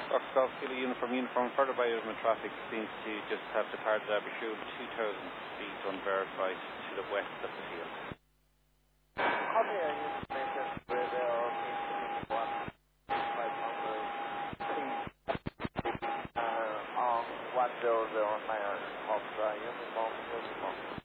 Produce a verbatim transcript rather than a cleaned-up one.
Fox Golf Kilo Uniform Uniform further by Urban Traffic seems to just have departed Abershule two thousand feet unverified to the west of the field. Copy your information where there are one five hundred feet uh, on one zero zero nine of the uniform uniform.